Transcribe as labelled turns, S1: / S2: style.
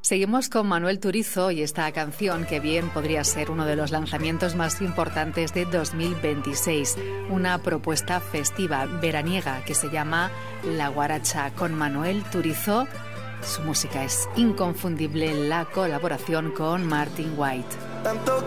S1: Seguimos con Manuel Turizo y esta canción que bien podría ser uno de los lanzamientos más importantes de 2026. Una propuesta festiva, veraniega, que se llama La Guaracha con Manuel Turizo. Su música es inconfundible, la colaboración con Martin White.
S2: Tanto